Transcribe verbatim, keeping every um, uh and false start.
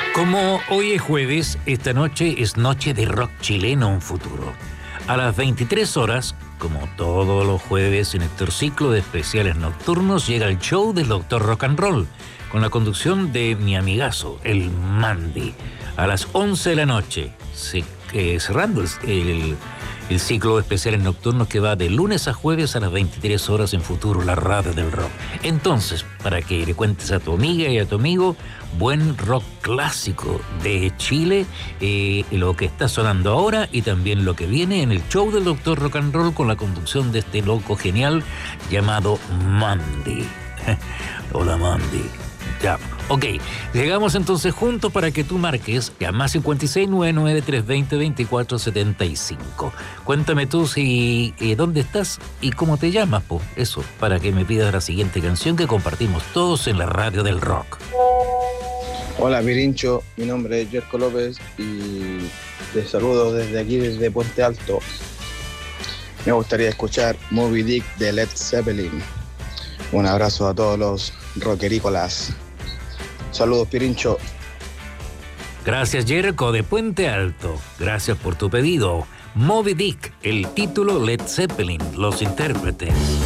Como hoy es jueves, esta noche es noche de rock chileno en futuro. A las veintitrés horas, como todos los jueves en este ciclo de especiales nocturnos, llega el show del Doctor Rock and Roll, con la conducción de mi amigazo, el Mandy. A las once de la noche, se, eh, cerrando el, el, el ciclo de especiales nocturnos que va de lunes a jueves a las veintitrés horas en futuro, la radio del rock. Entonces, para que le cuentes a tu amiga y a tu amigo, buen rock clásico de Chile, eh, lo que está sonando ahora y también lo que viene en el show del Doctor Rock and Roll con la conducción de este loco genial llamado Mandy. Hola, Mandy. Ya, ok. Llegamos entonces juntos para que tú marques a más cincuenta y seis, noventa y nueve, trescientos veinte, veinticuatro setenta y cinco. Cuéntame tú si eh, dónde estás y cómo te llamas, po. Eso, para que me pidas la siguiente canción que compartimos todos en la radio del rock. Hola Pirincho, mi nombre es Jerko López y te saludo desde aquí, desde Puente Alto. Me gustaría escuchar Moby Dick de Led Zeppelin. Un abrazo a todos los rockerícolas. Saludos, Pirincho. Gracias, Jerko de Puente Alto. Gracias por tu pedido. Moby Dick, el título Led Zeppelin, los intérpretes.